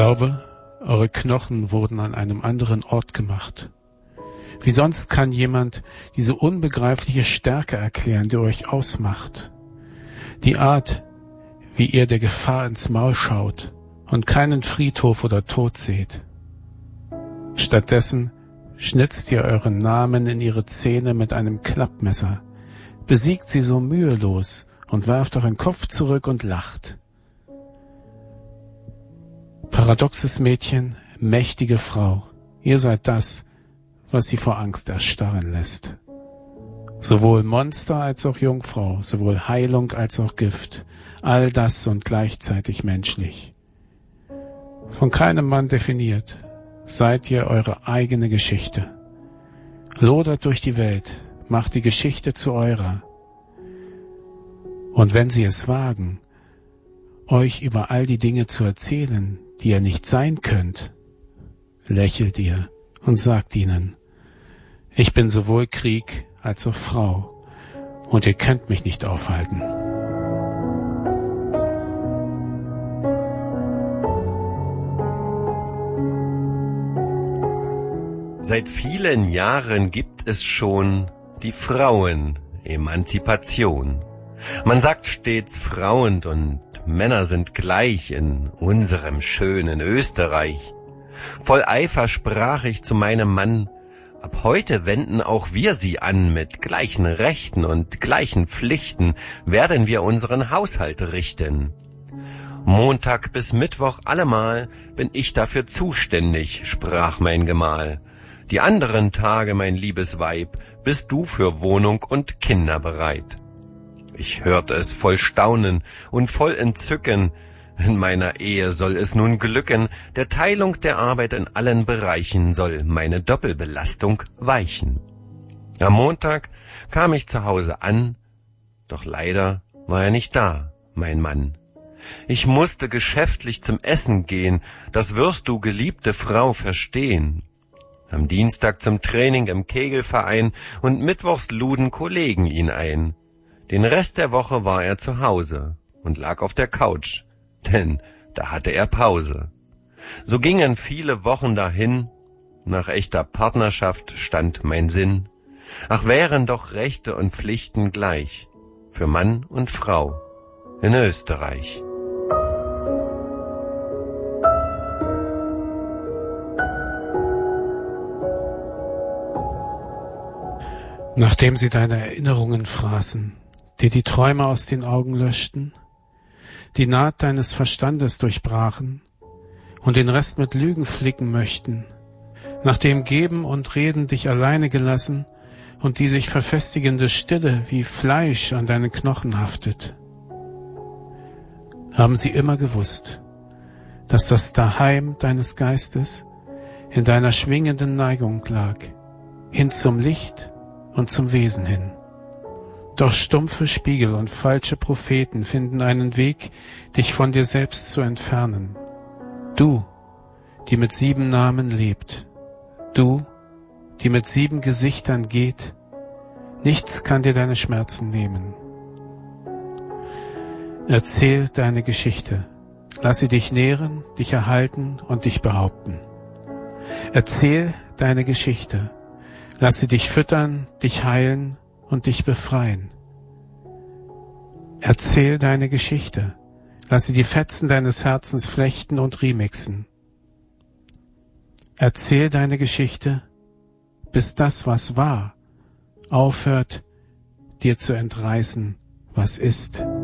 glaube, eure Knochen wurden an einem anderen Ort gemacht. Wie sonst kann jemand diese unbegreifliche Stärke erklären, die euch ausmacht? Die Art, wie ihr der Gefahr ins Maul schaut und keinen Friedhof oder Tod seht. Stattdessen schnitzt ihr euren Namen in ihre Zähne mit einem Klappmesser, besiegt sie so mühelos und werft euren Kopf zurück und lacht. Paradoxes Mädchen, mächtige Frau, ihr seid das, was sie vor Angst erstarren lässt. Sowohl Monster als auch Jungfrau, sowohl Heilung als auch Gift, all das und gleichzeitig menschlich. Von keinem Mann definiert, seid ihr eure eigene Geschichte. Lodert durch die Welt, macht die Geschichte zu eurer. Und wenn sie es wagen, euch über all die Dinge zu erzählen, die ihr nicht sein könnt, lächelt ihr und sagt ihnen, ich bin sowohl Krieg als auch Frau, und ihr könnt mich nicht aufhalten. Seit vielen Jahren gibt es schon die Frauen-Emanzipation. Man sagt stets Frauen und Männer sind gleich in unserem schönen Österreich. Voll Eifer sprach ich zu meinem Mann, ab heute wenden auch wir sie an, mit gleichen Rechten und gleichen Pflichten werden wir unseren Haushalt richten. Montag bis Mittwoch allemal bin ich dafür zuständig, sprach mein Gemahl. Die anderen Tage, mein liebes Weib, bist du für Wohnung und Kinder bereit. Ich hörte es voll Staunen und voll Entzücken. In meiner Ehe soll es nun glücken, der Teilung der Arbeit in allen Bereichen soll meine Doppelbelastung weichen. Am Montag kam ich zu Hause an, doch leider war er nicht da, mein Mann. Ich musste geschäftlich zum Essen gehen, das wirst du, geliebte Frau, verstehen. Am Dienstag zum Training im Kegelverein und mittwochs luden Kollegen ihn ein. Den Rest der Woche war er zu Hause und lag auf der Couch, denn da hatte er Pause. So gingen viele Wochen dahin, nach echter Partnerschaft stand mein Sinn. Ach, wären doch Rechte und Pflichten gleich, für Mann und Frau in Österreich. Nachdem sie deine Erinnerungen fraßen, dir die Träume aus den Augen löschten, die Naht deines Verstandes durchbrachen und den Rest mit Lügen flicken möchten, nachdem Geben und Reden dich alleine gelassen und die sich verfestigende Stille wie Fleisch an deinen Knochen haftet, haben sie immer gewusst, dass das Daheim deines Geistes in deiner schwingenden Neigung lag, hin zum Licht und zum Wesen hin. Doch stumpfe Spiegel und falsche Propheten finden einen Weg, dich von dir selbst zu entfernen. Du, die mit 7 Namen lebt. Du, die mit 7 Gesichtern geht. Nichts kann dir deine Schmerzen nehmen. Erzähl deine Geschichte. Lass sie dich nähren, dich erhalten und dich behaupten. Erzähl deine Geschichte. Lass sie dich füttern, dich heilen und dich befreien. Erzähl deine Geschichte. Lass sie die Fetzen deines Herzens flechten und remixen. Erzähl deine Geschichte, bis das, was war, aufhört, dir zu entreißen, was ist.